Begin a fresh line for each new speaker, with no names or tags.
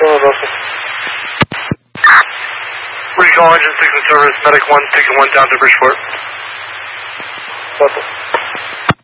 Regional Engine 6 and Service, Medic 1, Ticket 1 down to Bridgeport.